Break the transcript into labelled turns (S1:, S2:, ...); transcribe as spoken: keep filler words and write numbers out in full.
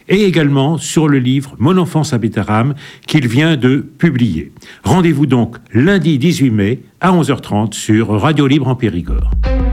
S1: et également sur le livre Mon enfance à Bétarame qu'il vient de publier. Rendez-vous donc lundi dix-huit mai à onze heures trente sur Radio Libre en Périgord.